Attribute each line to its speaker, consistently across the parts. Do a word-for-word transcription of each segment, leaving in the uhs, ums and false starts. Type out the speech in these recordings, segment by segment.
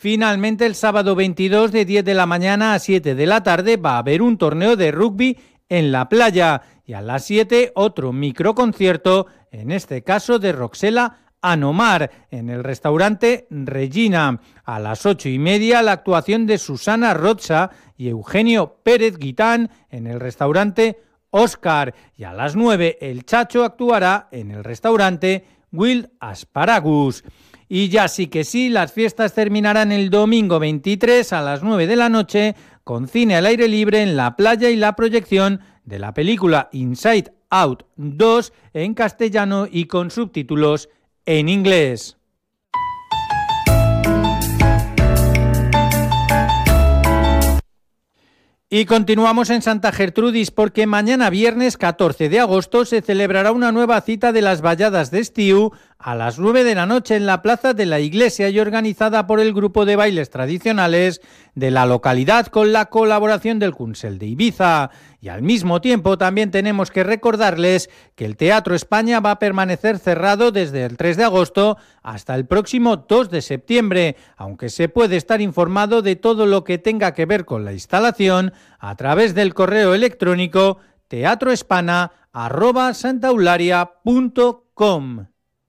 Speaker 1: Finalmente, el sábado veintidós, de diez de la mañana a siete de la tarde, va a haber un torneo de rugby en la playa y a las siete otro microconcierto, en este caso de Roxela Anomar, en el restaurante Regina. A las ocho y media la actuación de Susana Rocha y Eugenio Pérez Guitán en el restaurante Oscar, y a las nueve el Chacho actuará en el restaurante Wild Asparagus. Y ya sí que sí, las fiestas terminarán el domingo veintitrés a las nueve de la noche con cine al aire libre en la playa y la proyección de la película Inside Out dos en castellano y con subtítulos en inglés. Y continuamos en Santa Gertrudis porque mañana viernes catorce de agosto se celebrará una nueva cita de las Balladas de Estiu a las nueve de la noche en la plaza de la iglesia y organizada por el grupo de bailes tradicionales de la localidad con la colaboración del Consell de Ibiza. Y al mismo tiempo también tenemos que recordarles que el Teatro España va a permanecer cerrado desde el tres de agosto hasta el próximo dos de septiembre, aunque se puede estar informado de todo lo que tenga que ver con la instalación a través del correo electrónico teatroespana arroba santaeularia punto com.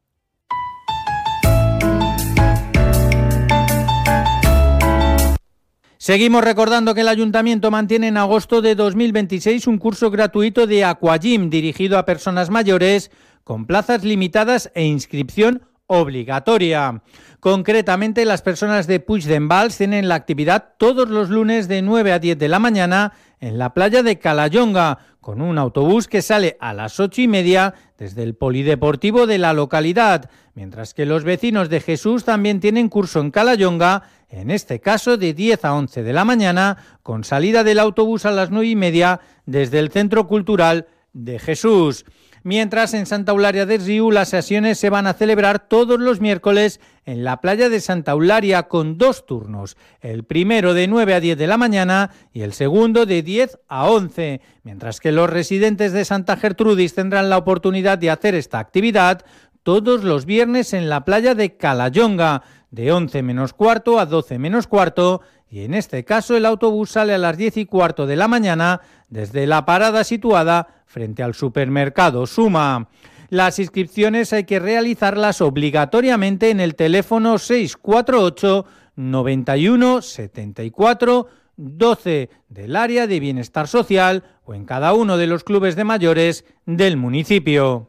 Speaker 1: Seguimos recordando que el Ayuntamiento mantiene en agosto de dos mil veintiséis un curso gratuito de Aquagym dirigido a personas mayores con plazas limitadas e inscripción obligatoria. Concretamente, las personas de Puigdembals tienen la actividad todos los lunes de nueve a diez de la mañana en la playa de Calallonga, con un autobús que sale a las ocho y media desde el polideportivo de la localidad, mientras que los vecinos de Jesús también tienen curso en Calallonga, en este caso de diez a once de la mañana, con salida del autobús a las nueve y media desde el Centro Cultural de Jesús. Mientras en Santa Eularia de Riu las sesiones se van a celebrar todos los miércoles en la playa de Santa Eularia con dos turnos, el primero de nueve a diez de la mañana y el segundo de diez a once, mientras que los residentes de Santa Gertrudis tendrán la oportunidad de hacer esta actividad todos los viernes en la playa de Calallonga, de once menos cuarto a doce menos cuarto, y en este caso el autobús sale a las diez y cuarto de la mañana desde la parada situada frente al supermercado Suma. Las inscripciones hay que realizarlas obligatoriamente en el teléfono seis cuatro ocho noventa y uno setenta y cuatro doce del área de bienestar social o en cada uno de los clubes de mayores del municipio.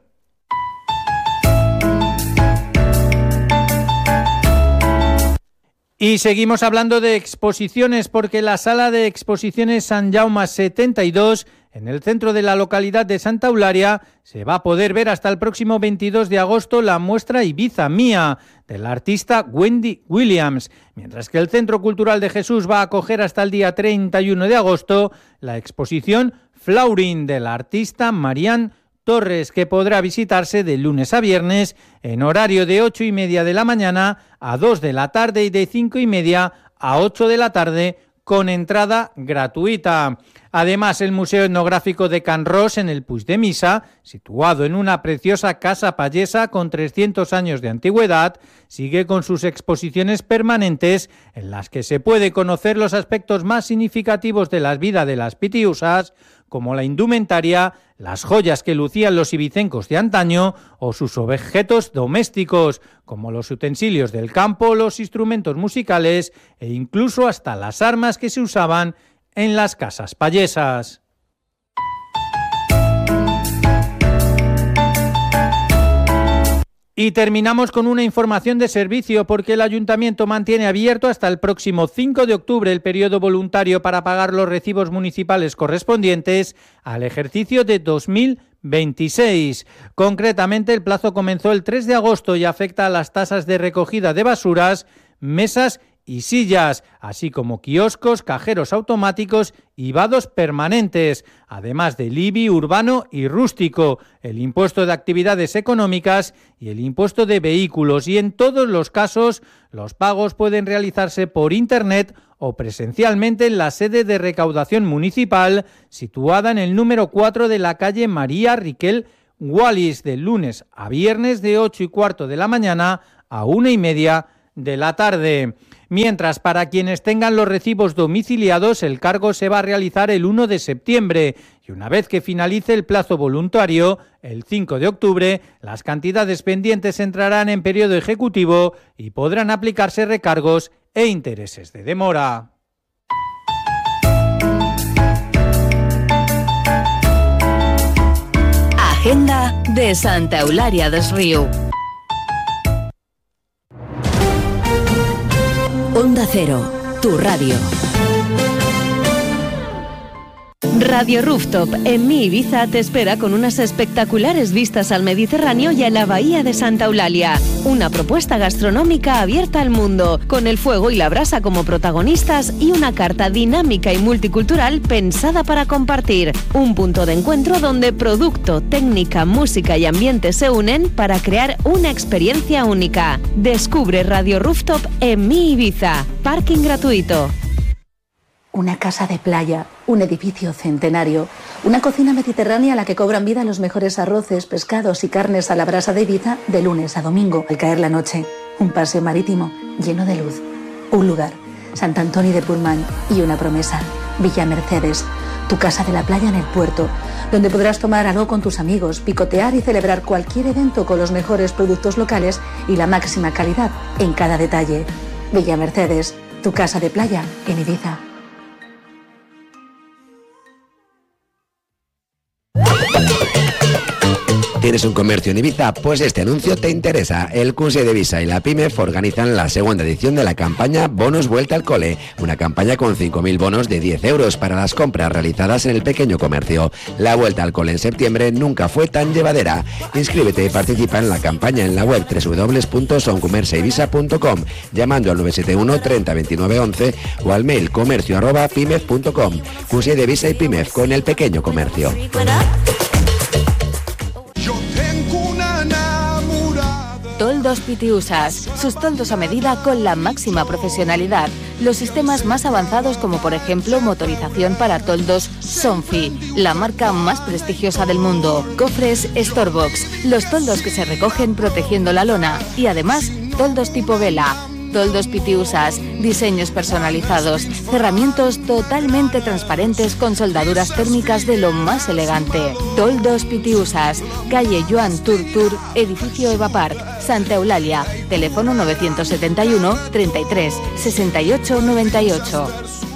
Speaker 1: Y seguimos hablando de exposiciones porque la sala de exposiciones Sant Jaume setenta y dos en el centro de la localidad de Santa Eularia se va a poder ver hasta el próximo veintidós de agosto la muestra Ibiza Mía de la artista Wendy Williams, mientras que el Centro Cultural de Jesús va a acoger hasta el día treinta y uno de agosto la exposición Flaurin de la artista Marianne Torres, que podrá visitarse de lunes a viernes en horario de ocho y media de la mañana a dos de la tarde y de cinco y media a ocho de la tarde con entrada gratuita. Además, el Museo Etnográfico de Can Ros en el Puig de Missa, situado en una preciosa casa payesa con trescientos años de antigüedad, sigue con sus exposiciones permanentes en las que se puede conocer los aspectos más significativos de la vida de las pitiusas, como la indumentaria, las joyas que lucían los ibicencos de antaño o sus objetos domésticos, como los utensilios del campo, los instrumentos musicales e incluso hasta las armas que se usaban en las casas payesas. Y terminamos con una información de servicio porque el Ayuntamiento mantiene abierto hasta el próximo cinco de octubre el periodo voluntario para pagar los recibos municipales correspondientes al ejercicio de dos mil veintiséis. Concretamente, el plazo comenzó el tres de agosto y afecta a las tasas de recogida de basuras, mesas y sillas, así como kioscos, cajeros automáticos y vados permanentes, además del I B I urbano y rústico, el impuesto de actividades económicas y el impuesto de vehículos, y en todos los casos los pagos pueden realizarse por internet o presencialmente en la sede de recaudación municipal situada en el número cuatro de la calle María Riquel Wallis, de lunes a viernes de ocho y cuarto de la mañana a una y media de la tarde. Mientras, para quienes tengan los recibos domiciliados, el cargo se va a realizar el uno de septiembre y una vez que finalice el plazo voluntario, el cinco de octubre, las cantidades pendientes entrarán en periodo ejecutivo y podrán aplicarse recargos e intereses de demora.
Speaker 2: Agenda de Santa Eulalia des Riu. Onda Cero, tu radio. Radio Rooftop en Mi Ibiza te espera con unas espectaculares vistas al Mediterráneo y a la bahía de Santa Eulalia. Una propuesta gastronómica abierta al mundo, con el fuego y la brasa como protagonistas y una carta dinámica y multicultural pensada para compartir. Un punto de encuentro donde producto, técnica, música y ambiente se unen para crear una experiencia única. Descubre Radio Rooftop en Mi Ibiza. Parking gratuito.
Speaker 3: Una casa de playa, un edificio centenario, una cocina mediterránea a la que cobran vida los mejores arroces, pescados y carnes a la brasa de Ibiza de lunes a domingo, al caer la noche. Un paseo marítimo lleno de luz. Un lugar, Sant Antoni de Portmany, y una promesa, Villa Mercedes, tu casa de la playa en el puerto, donde podrás tomar algo con tus amigos, picotear y celebrar cualquier evento con los mejores productos locales y la máxima calidad en cada detalle. Villa Mercedes, tu casa de playa en Ibiza.
Speaker 4: ¿Tienes un comercio en Ibiza? Pues este anuncio te interesa. El Consell d'Eivissa y la PIMEF organizan la segunda edición de la campaña Bonos Vuelta al Cole, una campaña con cinco mil bonos de diez euros para las compras realizadas en el pequeño comercio. La vuelta al cole en septiembre nunca fue tan llevadera. Inscríbete y participa en la campaña en la web doble u doble u doble u punto soncomerceivisa punto com, llamando al nueve siete uno treinta veintinueve once o al mail comercio arroba pimef punto com. Consell d'Eivissa y PIMEF con el pequeño comercio.
Speaker 2: Toldos Pitiusas, sus toldos a medida con la máxima profesionalidad. Los sistemas más avanzados como por ejemplo motorización para toldos Sonfi, la marca más prestigiosa del mundo. Cofres Storebox, los toldos que se recogen protegiendo la lona y además toldos tipo vela. Toldos Pitiusas, diseños personalizados, cerramientos totalmente transparentes con soldaduras térmicas de lo más elegante. Toldos Pitiusas, calle Joan Turtur, edificio Eva Park, Santa Eulalia, teléfono novecientos setenta y uno treinta y tres sesenta y ocho noventa y ocho.